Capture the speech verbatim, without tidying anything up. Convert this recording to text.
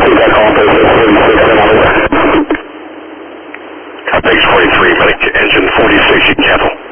Feedback call for forty-six, and I'll be back. Base forty-three, medic engine forty-six, you cancel.